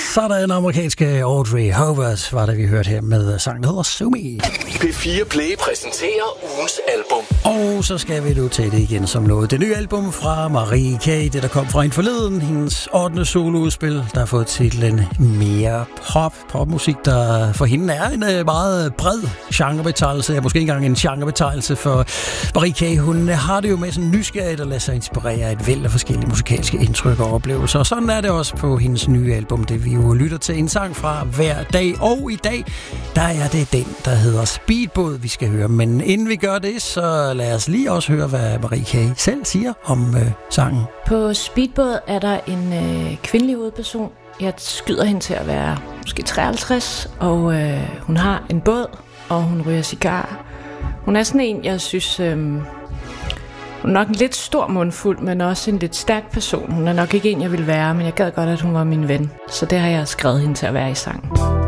Sådan amerikanske Audrey Horvath var det, vi hørte her med sangen, der hedder Sue Me. P4 Play præsenterer ugens album. Og så skal vi nu til det igen som noget. Det nye album fra Marie K., det der kom fra en forleden, hendes 8. soloudspil, der har fået titlen Mere Pop. Popmusik, der for hende er en meget bred genrebetegnelse, måske ikke engang en genrebetegnelse for Marie K. Hun har det jo med sådan nysgerrigt at lade sig inspirere af et væld af forskellige musikalske indtryk og oplevelser. Og sådan er det også på hendes nye album, det vi jo lytter til en sang fra hver dag. Og i dag, der er det den, der hedder Speedbåd, vi skal høre. Men inden vi gør det, så lad os lige også høre, hvad Marie K. selv siger om sangen. På Speedbåd er der en kvindelig hovedperson. Jeg skyder hende til at være måske 53, og hun har en båd, og hun ryger cigar. Hun er sådan en, jeg synes, hun er nok en lidt stor mundfuld, men også en lidt stærk person. Hun er nok ikke en, jeg vil være, men jeg gad godt, at hun var min ven. Så det har jeg skrevet hende til at være i sangen.